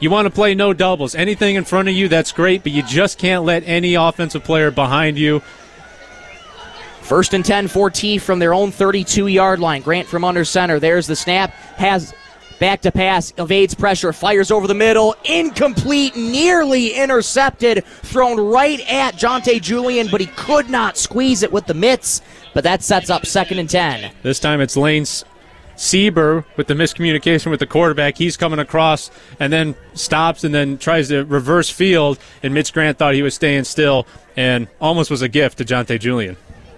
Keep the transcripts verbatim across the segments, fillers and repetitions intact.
You want to play no doubles. Anything in front of you, that's great, but you just can't let any offensive player behind you. First and ten for T from their own thirty-two-yard line. Grant from under center. There's the snap. Has back to pass. Evades pressure. Fires over the middle. Incomplete. Nearly intercepted. Thrown right at Jonte Julian, but he could not squeeze it with the mitts. But that sets up second and ten. This time it's Lane Sieber with the miscommunication with the quarterback. He's coming across and then stops and then tries to reverse field, and Mitch Grant thought he was staying still and almost was a gift to Jonte Julian.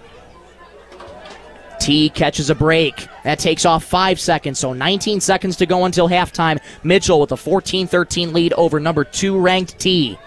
T catches a break. That takes off five seconds, so nineteen seconds to go until halftime. Mitchell with a fourteen thirteen lead over number two ranked T.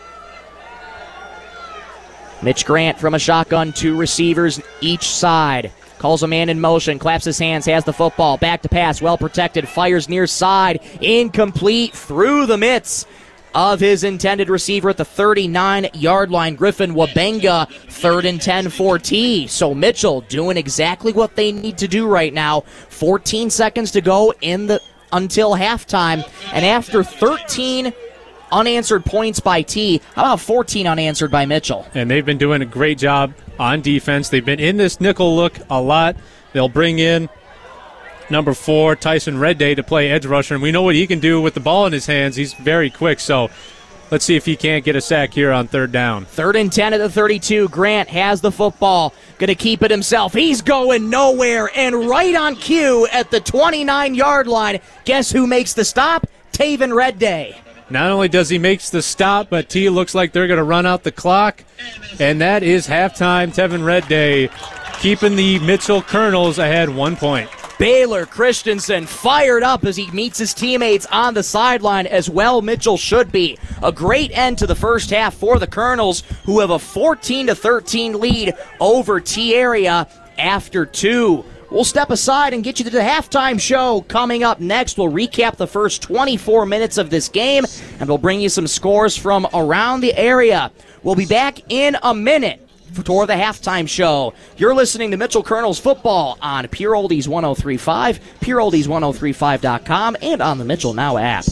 Mitch Grant from a shotgun, two receivers each side. Calls a man in motion, claps his hands, has the football. Back to pass, well protected, fires near side. Incomplete through the mitts of his intended receiver at the thirty-nine-yard line. Griffin Wabenga, third and ten for T. So Mitchell doing exactly what they need to do right now. fourteen seconds to go in the until halftime. And after thirteen unanswered points by T, how about fourteen unanswered by Mitchell? And they've been doing a great job on defense. They've been in this nickel look a lot. They'll bring in number four, Tyson Redday, to play edge rusher, and we know what he can do with the ball in his hands. He's very quick, so let's see if he can't get a sack here on third down. Third and ten at the thirty-two. Grant has the football. Going to keep it himself. He's going nowhere, and right on cue at the twenty-nine-yard line, guess who makes the stop? Taven Redday. Not only does he make the stop, but T looks like they're going to run out the clock, and that is halftime. Tevin Redday keeping the Mitchell Colonels ahead one point. Baylor Christensen fired up as he meets his teammates on the sideline, as well Mitchell should be. A great end to the first half for the Colonels, who have a fourteen to thirteen lead over T area after two. We'll step aside and get you to the halftime show. Coming up next, we'll recap the first twenty-four minutes of this game, and we'll bring you some scores from around the area. We'll be back in a minute for the halftime show. You're listening to Mitchell Colonels football on Pure Oldies one oh three point five, pure oldies ten thirty-five dot com, and on the Mitchell Now app.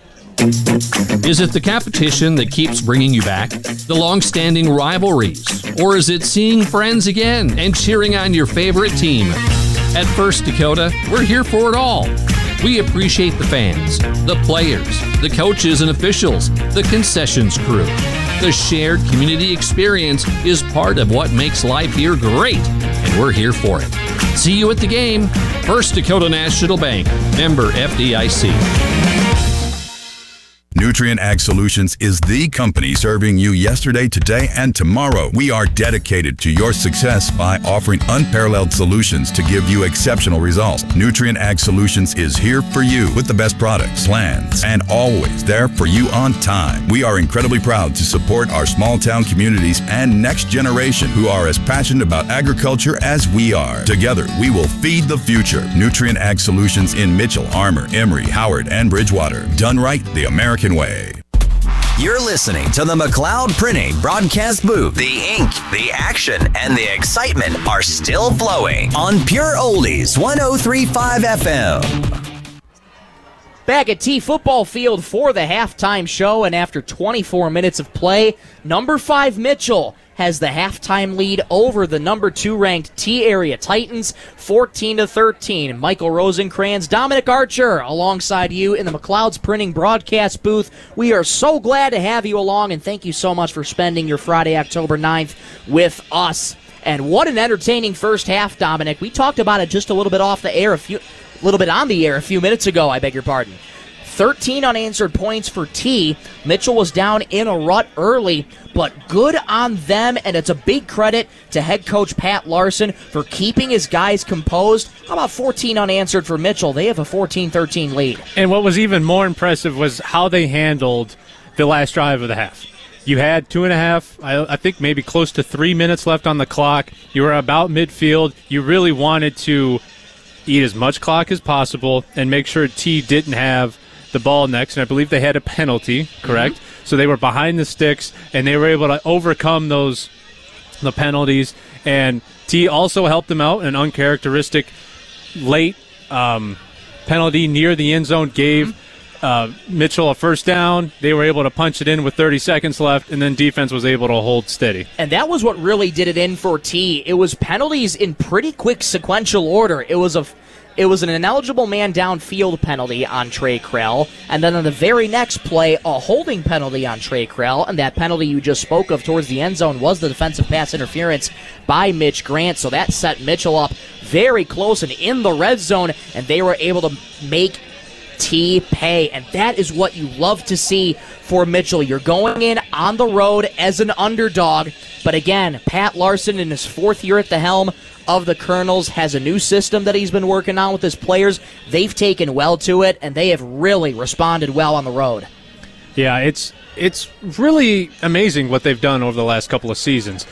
Is it the competition that keeps bringing you back? The long-standing rivalries? Or is it seeing friends again and cheering on your favorite team? At First Dakota, we're here for it all. We appreciate the fans, the players, the coaches and officials, the concessions crew. The shared community experience is part of what makes life here great, and we're here for it. See you at the game. First Dakota National Bank, member F D I C. Nutrien Ag Solutions is the company serving you yesterday, today, and tomorrow. We are dedicated to your success by offering unparalleled solutions to give you exceptional results. Nutrien Ag Solutions is here for you with the best products, plans, and always there for you on time. We are incredibly proud to support our small town communities and next generation who are as passionate about agriculture as we are. Together, we will feed the future. Nutrien Ag Solutions in Mitchell, Armour, Emory, Howard, and Bridgewater. Done right the American way. You're listening to the McLeod Printing Broadcast Booth. The ink, the action, and the excitement are still flowing on Pure Oldies one oh three point five F M. Back at T Football Field for the halftime show, and after twenty-four minutes of play, number five Mitchell has the halftime lead over the number two ranked T area Titans, fourteen to thirteen. Michael Rosencrantz, Dominic Archer, alongside you in the McLeod's Printing broadcast booth. We are so glad to have you along, and thank you so much for spending your Friday, October ninth with us. And what an entertaining first half, Dominic. We talked about it just a little bit off the air, a few, a little bit on the air a few minutes ago, I beg your pardon. thirteen unanswered points for T. Mitchell was down in a rut early, but good on them, and it's a big credit to head coach Pat Larson for keeping his guys composed. How about fourteen unanswered for Mitchell? They have a fourteen thirteen lead. And what was even more impressive was how they handled the last drive of the half. You had two and a half, I, I think maybe close to three minutes left on the clock. You were about midfield. You really wanted to eat as much clock as possible and make sure T didn't have the ball next, and I believe they had a penalty, correct? Mm-hmm. So they were behind the sticks, and they were able to overcome those the penalties. And T also helped them out. An uncharacteristic late um, penalty near the end zone gave mm-hmm. uh, Mitchell a first down. They were able to punch it in with thirty seconds left, and then defense was able to hold steady. And that was what really did it in for T. It was penalties in pretty quick sequential order. It was a It was an ineligible man downfield penalty on Trey Krell, and then on the very next play, a holding penalty on Trey Krell, and that penalty you just spoke of towards the end zone was the defensive pass interference by Mitch Grant, so that set Mitchell up very close and in the red zone, and they were able to make T pay, and that is what you love to see for Mitchell. You're going in on the road as an underdog, but again, Pat Larson in his fourth year at the helm of the Colonels has a new system that he's been working on with his players. They've taken well to it, and they have really responded well on the road. Yeah, it's it's really amazing what they've done over the last couple of seasons.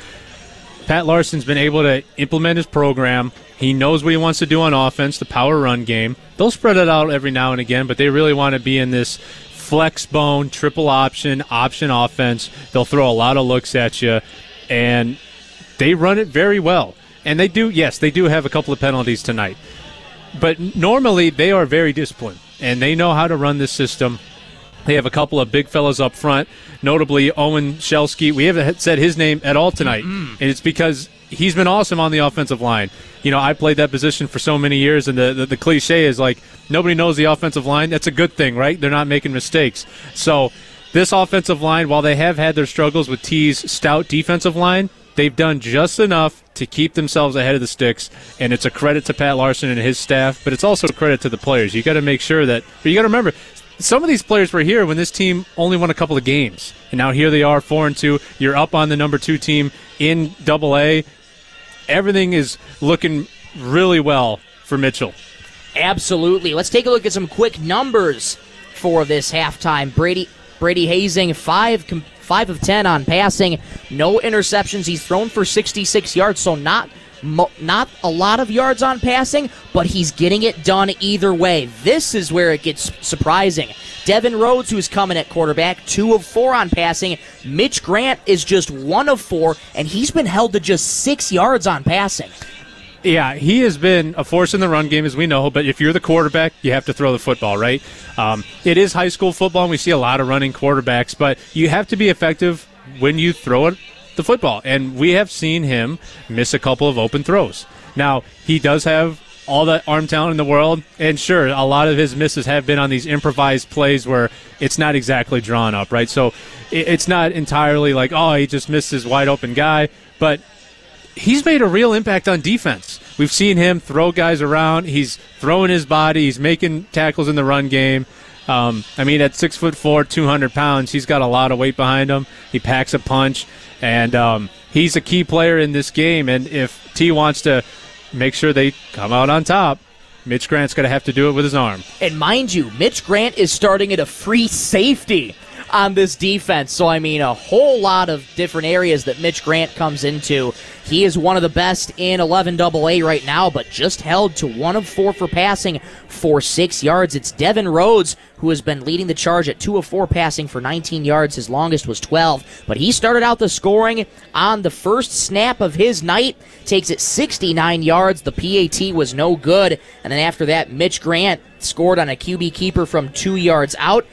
Pat Larson's been able to implement his program. He knows what he wants to do on offense, the power run game. They'll spread it out every now and again, but they really want to be in this flex bone, triple option, option offense. They'll throw a lot of looks at you, and they run it very well. And they do, yes, they do have a couple of penalties tonight. But normally they are very disciplined, and they know how to run this system. They have a couple of big fellas up front, notably Owen Shelsky. We haven't said his name at all tonight, mm-hmm. and it's because he's been awesome on the offensive line. You know, I played that position for so many years, and the, the, the cliche is like, nobody knows the offensive line. That's a good thing, right? They're not making mistakes. So this offensive line, while they have had their struggles with T's stout defensive line, they've done just enough to keep themselves ahead of the sticks, and it's a credit to Pat Larson and his staff, but it's also a credit to the players. You got to make sure that, but you got to remember, some of these players were here when this team only won a couple of games, and now here they are, four and two. You're up on the number two team in Double A. Everything is looking really well for Mitchell. Absolutely. Let's take a look at some quick numbers for this halftime. Brady Brady Hazing, five com- five of ten on passing, no interceptions. He's thrown for sixty-six yards, so not mo- not a lot of yards on passing, but he's getting it done either way. This is where it gets surprising. Devin Rhodes, who's coming at quarterback, two of four on passing. Mitch Grant is just one of four, and he's been held to just six yards on passing. Yeah, he has been a force in the run game, as we know, but if you're the quarterback, you have to throw the football, right? Um, it is high school football, and we see a lot of running quarterbacks, but you have to be effective when you throw it, the football, and we have seen him miss a couple of open throws. Now, he does have all the arm talent in the world, and sure, a lot of his misses have been on these improvised plays where it's not exactly drawn up, right? So it's not entirely like, oh, he just missed his wide-open guy, but he's made a real impact on defense. We've seen him throw guys around. He's throwing his body. He's making tackles in the run game. Um, I mean, at six foot four, two hundred pounds, he's got a lot of weight behind him. He packs a punch, and um, he's a key player in this game. And if T wants to make sure they come out on top, Mitch Grant's going to have to do it with his arm. And mind you, Mitch Grant is starting at a free safety on this defense. So, I mean, a whole lot of different areas that Mitch Grant comes into. He is one of the best in eleven double A right now, but just held to one of four for passing for six yards. It's Devin Rhodes who has been leading the charge at two of four passing for nineteen yards. His longest was twelve, but he started out the scoring on the first snap of his night. Takes it sixty-nine yards. The P A T was no good, and then after that, Mitch Grant scored on a Q B keeper from two yards out.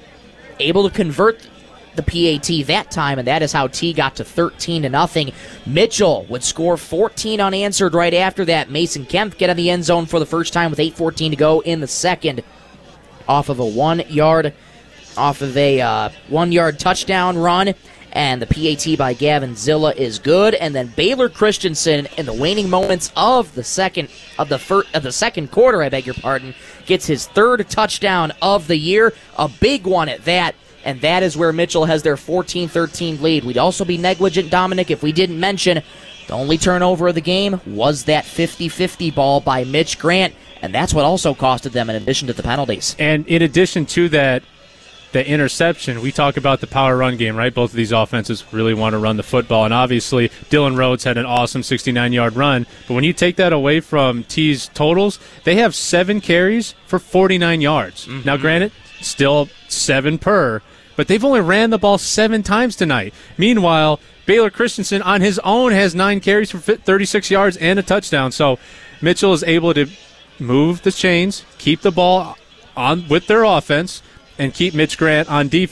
Able to convert the P A T that time, and that is how T got to thirteen to nothing. Mitchell would score fourteen unanswered right after that. Mason Kemp get in the end zone for the first time with eight fourteen to go in the second, off of a one-yard, off of a uh, one-yard touchdown run, and the P A T by Gavin Zilla is good. And then Baylor Christensen, in the waning moments of the second of the first of the second quarter, I beg your pardon, gets his third touchdown of the year, a big one at that. And that is where Mitchell has their fourteen thirteen lead. We'd also be negligent, Dominic, if we didn't mention the only turnover of the game was that fifty-fifty ball by Mitch Grant, and that's what also costed them in addition to the penalties. And in addition to that, the interception, we talk about the power run game, right? Both of these offenses really want to run the football, and obviously Dylan Rhodes had an awesome sixty-nine-yard run, but when you take that away from T's totals, they have seven carries for forty-nine yards. Mm-hmm. Now, granted, still seven per, but they've only ran the ball seven times tonight. Meanwhile, Baylor Christensen on his own has nine carries for thirty-six yards and a touchdown. So Mitchell is able to move the chains, keep the ball on with their offense, and keep Mitch Grant on defense.